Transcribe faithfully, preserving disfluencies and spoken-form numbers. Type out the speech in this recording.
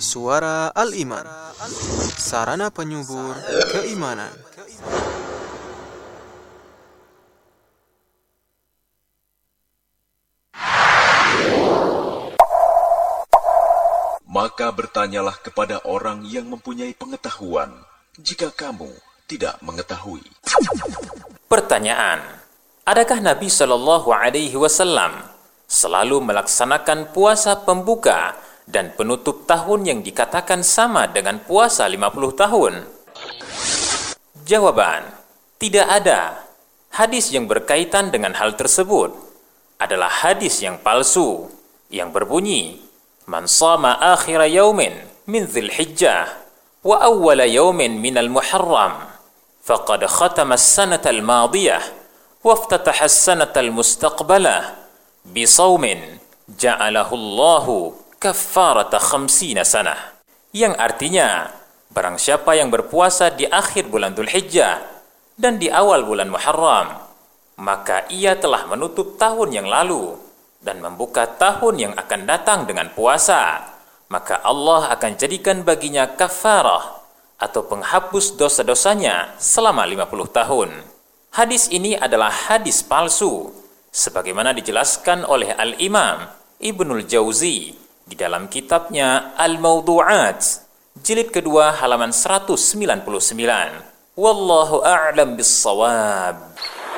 Suara Al-Iman, sarana penyubur keimanan. Maka bertanyalah kepada orang yang mempunyai pengetahuan, jika kamu tidak mengetahui. Pertanyaan: adakah Nabi Shallallahu Alaihi Wasallam selalu melaksanakan puasa pembuka dan penutup tahun yang dikatakan sama dengan puasa lima puluh tahun? Jawaban: tidak ada. Hadis yang berkaitan dengan hal tersebut adalah hadis yang palsu, yang berbunyi, Man sama akhira yaumin min dhil hijjah wa awwala yaumin minal muharram faqad khatama as-sanata al-madiyah wa iftataha as-sanata al-mustaqbalah bisawmin ja'alahu Allahu kaffarata khamsina sanah, yang artinya barang siapa yang berpuasa di akhir bulan Dzulhijjah dan di awal bulan Muharram, maka ia telah menutup tahun yang lalu dan membuka tahun yang akan datang dengan puasa, maka Allah akan jadikan baginya kafarah atau penghapus dosa-dosanya selama lima puluh tahun. Hadis ini adalah hadis palsu, sebagaimana dijelaskan oleh Al-Imam Ibnul Jauzi di dalam kitabnya Al-Mawdu'at, jilid kedua halaman seratus sembilan puluh sembilan. Wallahu a'lam bis-shawab.